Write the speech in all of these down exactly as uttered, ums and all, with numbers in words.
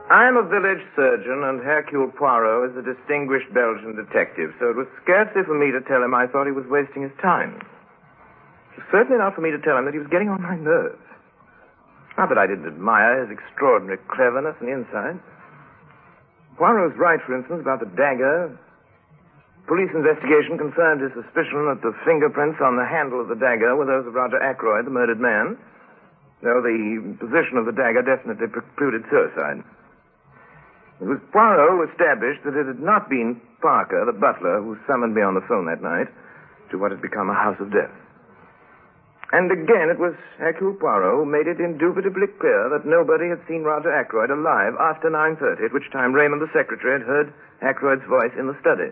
I'm a village surgeon, and Hercule Poirot is a distinguished Belgian detective, so it was scarcely for me to tell him I thought he was wasting his time. It was certainly not for me to tell him that he was getting on my nerves. Not that I didn't admire his extraordinary cleverness and insight. Poirot's right, for instance, about the dagger. Police investigation confirmed his suspicion that the fingerprints on the handle of the dagger were those of Roger Ackroyd, the murdered man, though the position of the dagger definitely precluded suicide. It was Poirot who established that it had not been Parker, the butler, who summoned me on the phone that night to what had become a house of death. And again, it was Hercule Poirot who made it indubitably clear that nobody had seen Roger Ackroyd alive after nine thirty, at which time Raymond, the secretary, had heard Ackroyd's voice in the study.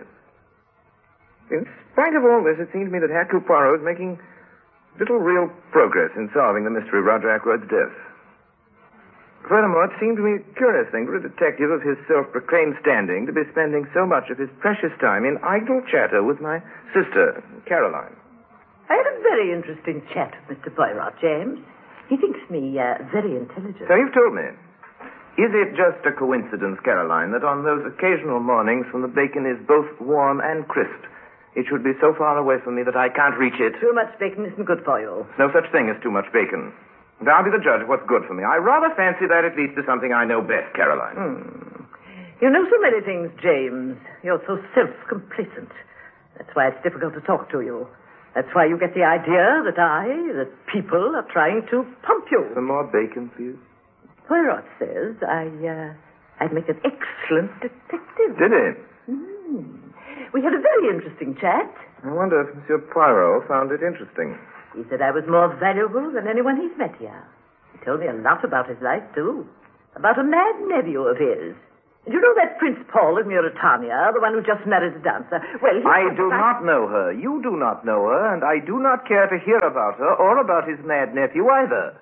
In spite of all this, it seemed to me that Hercule Poirot was making little real progress in solving the mystery of Roger Ackroyd's death. Furthermore, it seemed to me a curious thing for a detective of his self-proclaimed standing to be spending so much of his precious time in idle chatter with my sister, Caroline. I had a very interesting chat with Mister Poirot, James. He thinks me uh, very intelligent. So you've told me. Is it just a coincidence, Caroline, that on those occasional mornings when the bacon is both warm and crisp, it should be so far away from me that I can't reach it? Too much bacon isn't good for you. No such thing as too much bacon. And I'll be the judge of what's good for me. I rather fancy that at least is something I know best, Caroline. Hmm. You know so many things, James. You're so self-complacent. That's why it's difficult to talk to you. That's why you get the idea that I, that people are trying to pump you. Some more bacon, please? Poirot says I, uh, I'd make an excellent detective. Did he? Hmm. We had a very interesting chat. I wonder if Monsieur Poirot found it interesting. He said I was more valuable than anyone he's met here. He told me a lot about his life, too. About a mad nephew of his. And you know that Prince Paul of Mauritania, the one who just married a dancer? Well, he I do not know her. You do not know her, and I do not care to hear about her or about his mad nephew either.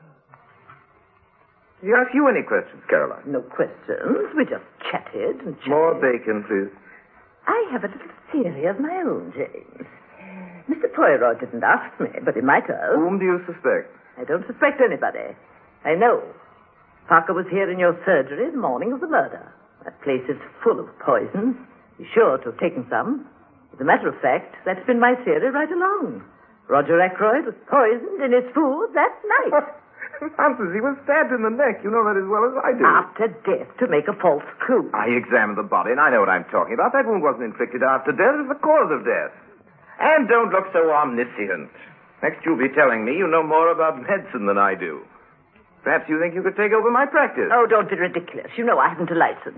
Did he ask you any questions, Caroline? No questions. We just chatted and chatted. More bacon, please. I have a little theory of my own, James. Mister Poirot didn't ask me, but he might have. Whom do you suspect? I don't suspect anybody. I know. Parker was here in your surgery the morning of the murder. That place is full of poison. He's sure to have taken some. As a matter of fact, that's been my theory right along. Roger Ackroyd was poisoned in his food that night. Nonsense, he was stabbed in the neck. You know that as well as I do. After death, to make a false clue. I examined the body, and I know what I'm talking about. That wound wasn't inflicted after death. It was the cause of death. And don't look so omniscient. Next you'll be telling me you know more about medicine than I do. Perhaps you think you could take over my practice. Oh, don't be ridiculous. You know I haven't a license.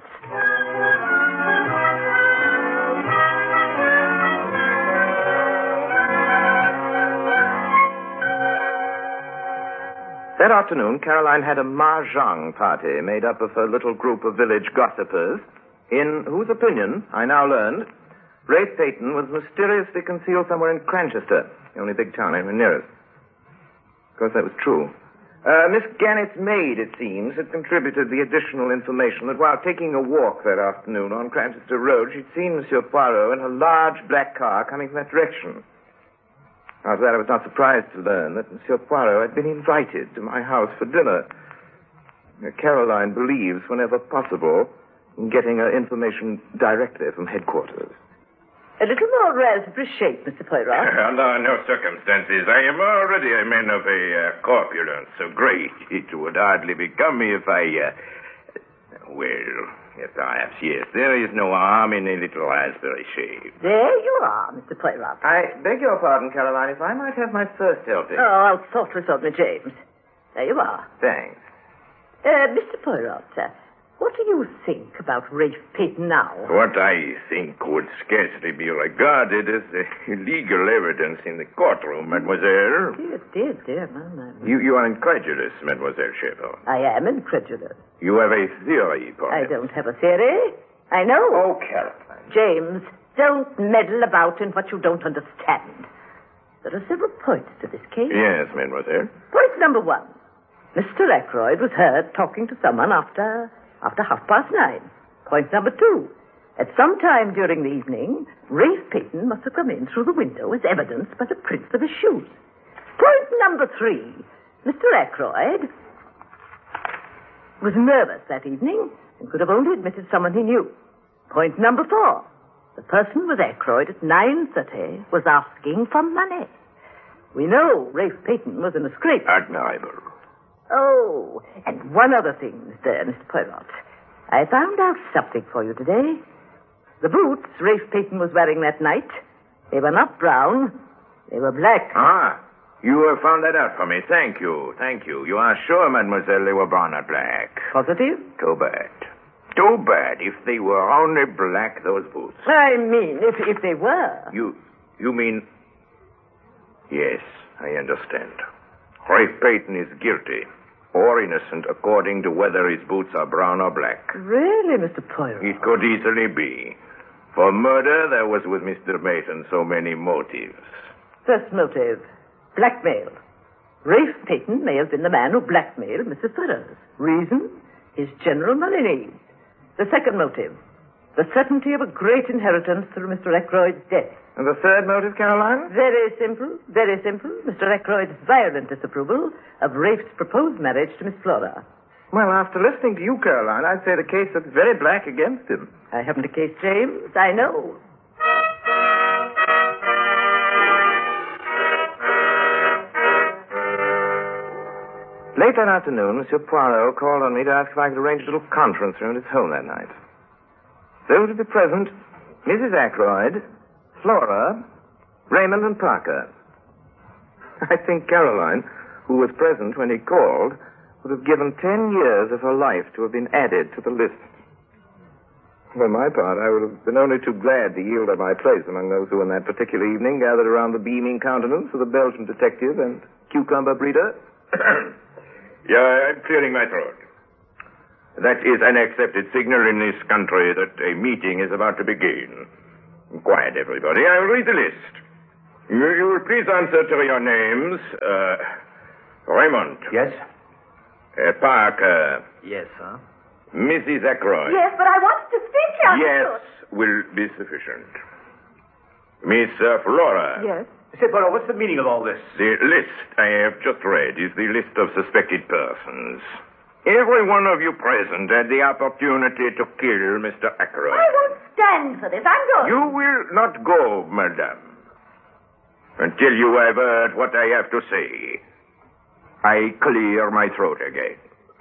That afternoon, Caroline had a mahjong party made up of her little group of village gossipers, in whose opinion, I now learned, Rafe Peyton was mysteriously concealed somewhere in Cranchester, the only big town anywhere near us. Of course, that was true. Uh, Miss Gannett's maid, it seems, had contributed the additional information that while taking a walk that afternoon on Cranchester Road, she'd seen Monsieur Poirot in a large black car coming from that direction. After that, I was not surprised to learn that Monsieur Poirot had been invited to my house for dinner. Caroline believes, whenever possible, in getting her information directly from headquarters. A little more raspberry shake, Mister Poirot. Under no circumstances. I am already a man of a uh, corpulence so great it would hardly become me if I... Uh... Well, yes, perhaps, yes. There is no harm in a little raspberry shake. There you are, Mister Poirot. I beg your pardon, Caroline, if I might have my first helping. Oh, how thoughtless of me, James. There you are. Thanks. Uh, Mister Poirot, uh, what do you think about Rafe Peyton now? What I think would scarcely be regarded as uh, legal evidence in the courtroom, mademoiselle. Dear, dear, dear, man. You, you are incredulous, mademoiselle Sheffield. I am incredulous. You have a theory, upon I it. don't have a theory. I know. Oh, Caroline. James, don't meddle about in what you don't understand. There are several points to this case. Yes, mademoiselle. Point number one. Mister Ackroyd was heard talking to someone after... after half past nine. Point number two. At some time during the evening, Rafe Peyton must have come in through the window as evidenced by the prints of his shoes. Point number three. Mister Ackroyd... was nervous that evening and could have only admitted someone he knew. Point number four. The person with Aykroyd at nine thirty was asking for money. We know Rafe Peyton was in a scrape. Admirable. Oh, and one other thing, Mister Mister Poirot. I found out something for you today. The boots Rafe Peyton was wearing that night, they were not brown, they were black. Ah, you have found that out for me. Thank you, thank you. You are sure, mademoiselle, they were brown or black? Positive? Too bad. Too bad if they were only black, those boots. I mean, if if they were. You, you mean... Yes, I understand. Rafe Peyton is guilty or innocent according to whether his boots are brown or black. Really, Mister Poirot? It could easily be. For murder, there was with Mister Peyton so many motives. First motive, blackmail. Rafe Peyton may have been the man who blackmailed Missus Burroughs. Reason? His general money needs. The second motive, the certainty of a great inheritance through Mister Aykroyd's death. And the third motive, Caroline? Very simple, very simple. Mister Aykroyd's violent disapproval of Rafe's proposed marriage to Miss Flora. Well, after listening to you, Caroline, I'd say the case looks very black against him. I haven't a case, James. I know. Late that afternoon, Monsieur Poirot called on me to ask if I could arrange a little conference room at his home that night. There were to be present Missus Aykroyd, Flora, Raymond, and Parker. I think Caroline, who was present when he called, would have given ten years of her life to have been added to the list. For my part, I would have been only too glad to yield up my place among those who on that particular evening gathered around the beaming countenance of the Belgian detective and cucumber breeder. Yeah, I'm clearing my throat. That is an accepted signal in this country that a meeting is about to begin. Quiet, everybody. I will read the list. You, you will please answer to your names. Uh, Raymond. Yes? Uh, Parker. Yes, sir. Missus Aykroyd. Yes, but I wanted to speak to you. Yes, will be sufficient. Miss uh, Flora. Yes. Say, Poirot, what's the meaning of all this? The list I have just read is the list of suspected persons. Every one of you present had the opportunity to kill Mister Aykroyd. I won't stand for this. I'm going. You will not go, madame, until you have heard what I have to say. I clear my throat again.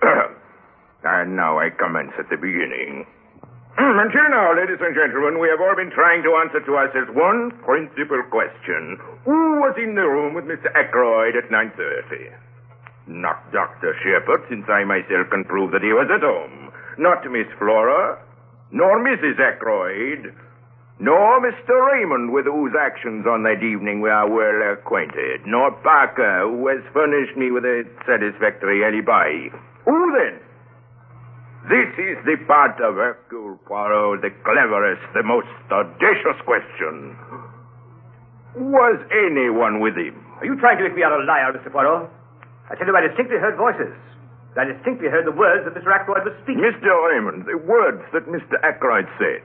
And now I commence at the beginning. Until now, ladies and gentlemen, we have all been trying to answer to ourselves one principal question. Who was in the room with Mister Aykroyd at nine thirty? Not Doctor Shepherd, since I myself can prove that he was at home. Not Miss Flora, nor Missus Aykroyd, nor Mister Raymond, with whose actions on that evening we are well acquainted, nor Parker, who has furnished me with a satisfactory alibi. Who then? This is the part of Hercule Poirot, the cleverest, the most audacious question. Was anyone with him? Are you trying to make me out a liar, Mister Poirot? I tell you, I distinctly heard voices. I distinctly heard the words that Mister Aykroyd was speaking. Mister Raymond, the words that Mister Aykroyd said.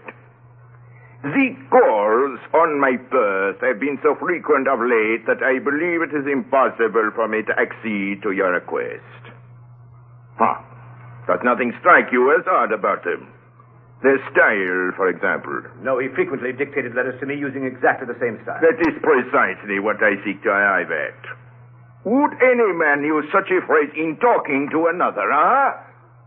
The calls on my purse have been so frequent of late that I believe it is impossible for me to accede to your request. Huh. Does nothing strike you as odd about him? Their style, for example. No, he frequently dictated letters to me using exactly the same style. That is precisely what I seek to arrive at. Would any man use such a phrase in talking to another, huh?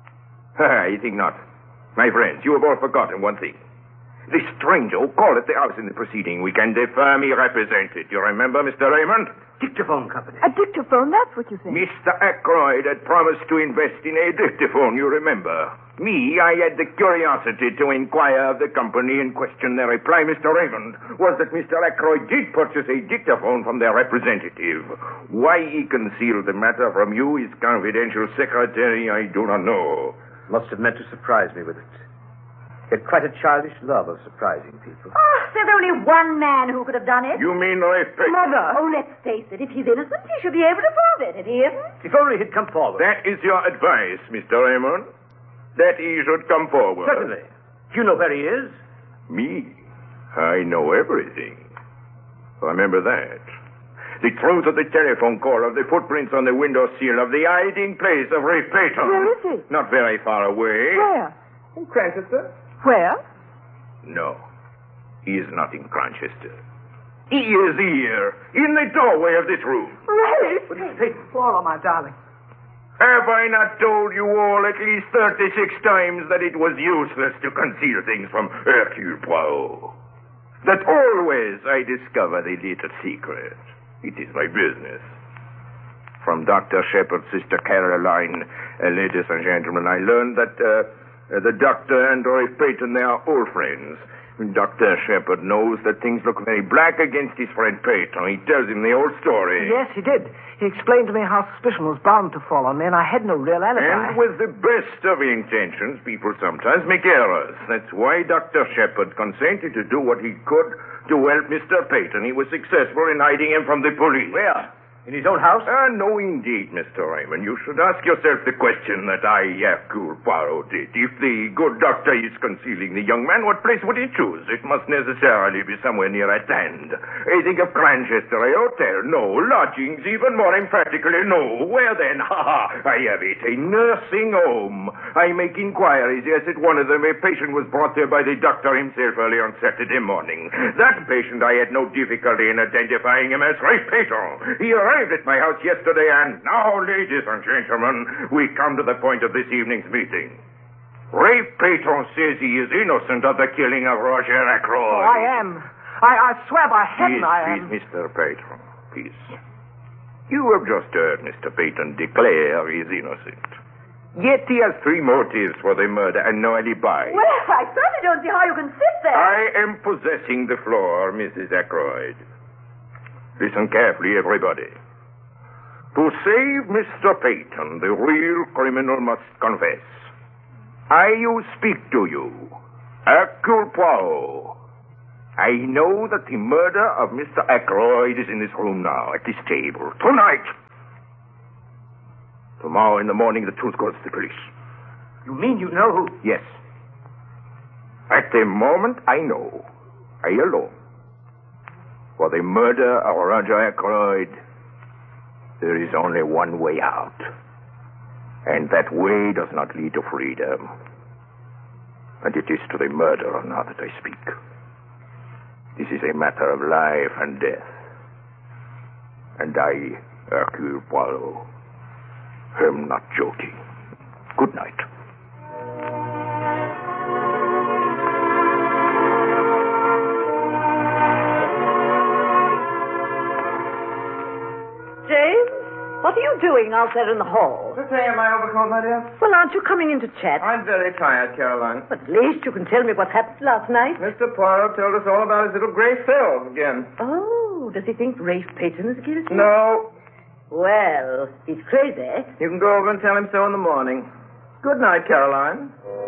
I think not. My friends, you have all forgotten one thing. The stranger who called at the house in the proceeding weekend, they firmly represented. You remember, Mister Raymond? Dictaphone company. A dictaphone, that's what you think. Mister Aykroyd had promised to invest in a dictaphone, you remember. Me, I had the curiosity to inquire of the company in question. Their reply, Mister Raymond, was that Mister Aykroyd did purchase a dictaphone from their representative. Why he concealed the matter from you, his confidential secretary, I do not know. Must have meant to surprise me with it. He had quite a childish love of surprising people. Oh, there's only one man who could have done it. You mean Rafe Peyton? Mother. Oh, let's face it. If he's innocent, he should be able to prove it. If he isn't... If only he'd come forward. That is your advice, Mister Raymond? That he should come forward? Certainly. You know where he is? Me? I know everything. Remember that. The truth of the telephone call, of the footprints on the window sill, of the hiding place of Rafe Peyton. Where is he? Not very far away. Where? In Cranchester? Where? No. He is not in Cranchester. He is here, in the doorway of this room. Rafe! Peyton. Flora, my darling. Have I not told you all at least thirty-six times that it was useless to conceal things from Hercule Poirot? That always I discover the little secret. It is my business. From Doctor Shepard's sister Caroline, uh, ladies and gentlemen, I learned that uh, uh, the doctor and Rafe Peyton, they are old friends. Doctor Shepard knows that things look very black against his friend Peyton. He tells him the old story. Yes, he did. He explained to me how suspicion was bound to fall on me, and I had no real alibi. And with the best of intentions, people sometimes make errors. That's why Doctor Shepard consented to do what he could to help Mister Peyton. He was successful in hiding him from the police. Where? In his own house? Ah, no, indeed, Mister Raymond. You should ask yourself the question that I, Hercule Poirot, did. If the good doctor is concealing the young man, what place would he choose? It must necessarily be somewhere near at hand. I think of Cranchester, a hotel. No. Lodgings, even more emphatically, no. Where then? Ha ha! I have it. A nursing home. I make inquiries. Yes, at one of them, a patient was brought there by the doctor himself early on Saturday morning. That patient, I had no difficulty in identifying him as Rafe Peyton. He arrived at my house yesterday, and now, ladies and gentlemen, we come to the point of this evening's meeting. Rafe Peyton says he is innocent of the killing of Roger Ackroyd. Oh, I am. I, I swear by heaven Please, I please, am. Mister Peyton, please. You have just heard Mister Peyton declare he is innocent. Yet he has three motives for the murder and no alibi. Well, I certainly don't see how you can sit there. I am possessing the floor, Missus Ackroyd. Listen carefully, everybody. To save Mister Peyton, the real criminal must confess. I you speak to you, Hercule Poirot. I know that the murder of Mister Ackroyd is in this room now, at this table, tonight. Tomorrow in the morning, the truth goes to the police. You mean you know who? Yes. At the moment, I know. I alone. For the murder of Roger Ackroyd, there is only one way out. And that way does not lead to freedom. And it is to the murderer now that I speak. This is a matter of life and death. And I, Hercule Poirot, am not joking. Good night. What are you doing out there in the hall? Preparing my overcoat, my dear. Well, aren't you coming in to chat? I'm very tired, Caroline. But at least you can tell me what happened last night. Mister Poirot told us all about his little gray cells again. Oh, does he think Rafe Peyton is guilty? No. Well, he's crazy. You can go over and tell him so in the morning. Good night, Caroline.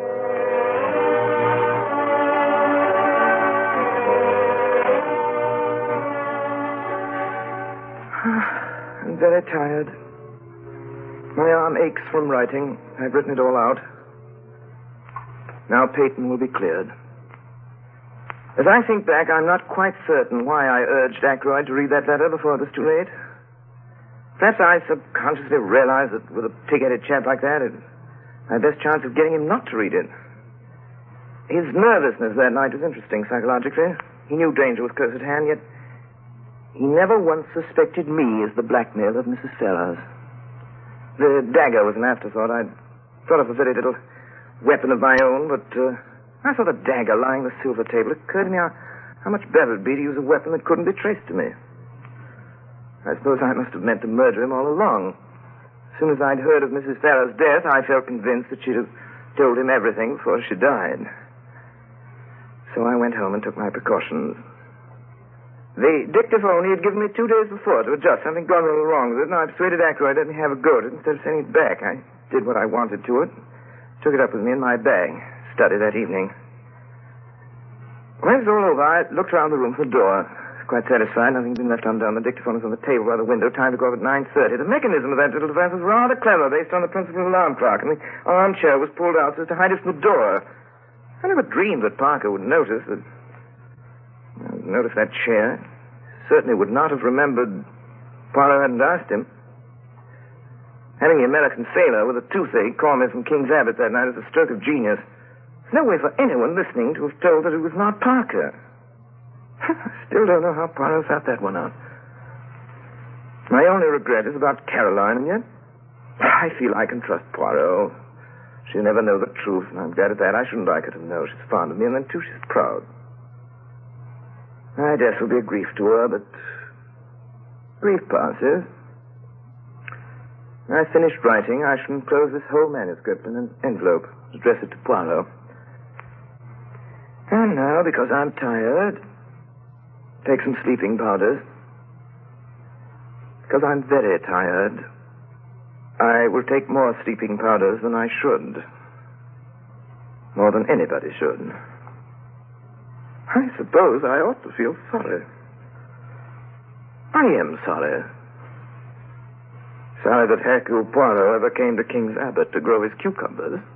I'm very tired. My arm aches from writing. I've written it all out. Now Peyton will be cleared. As I think back, I'm not quite certain why I urged Ackroyd to read that letter before it was too late. Perhaps I subconsciously realized that with a pig-headed chap like that, it's my best chance of getting him not to read it. His nervousness that night was interesting psychologically. He knew danger was close at hand, yet he never once suspected me as the blackmailer of Missus Ferrars. The dagger was an afterthought. I'd thought of a very little weapon of my own, but uh, I saw the dagger lying on the silver table. It occurred to me how, how much better it would be to use a weapon that couldn't be traced to me. I suppose I must have meant to murder him all along. As soon as I'd heard of Missus Ferrars' death, I felt convinced that she'd have told him everything before she died. So I went home and took my precautions. The dictaphone he had given me two days before to adjust. Something gone a little wrong with it, and I persuaded Ackroyd to let me have a go at it instead of sending it back. I did what I wanted to it. Took it up with me in my bag. Studied that evening. When it was all over, I looked around the room for the door. Quite satisfied. Nothing had been left undone. The dictaphone was on the table by the window. Time to go off at nine thirty. The mechanism of that little device was rather clever, based on the principle of alarm clock, and the armchair was pulled out so as to hide it from the door. I never dreamed that Parker would notice that... Notice that chair. Certainly would not have remembered Poirot hadn't asked him. Having the American sailor with a toothache call me from King's Abbot that night is a stroke of genius. There's no way for anyone listening to have told that it was not Parker. I still don't know how Poirot found that one out. My only regret is about Caroline, and yet I feel I can trust Poirot. She'll never know the truth, and I'm glad of that. I shouldn't like her to know she's fond of me, and then, too, she's proud. My death will be a grief to her, but grief passes. When I've finished writing, I shall enclose this whole manuscript in an envelope, address it to Poirot. And now, because I'm tired, take some sleeping powders. Because I'm very tired, I will take more sleeping powders than I should. More than anybody should. I suppose I ought to feel sorry. I am sorry. Sorry that Hercule Poirot ever came to King's Abbot to grow his cucumbers.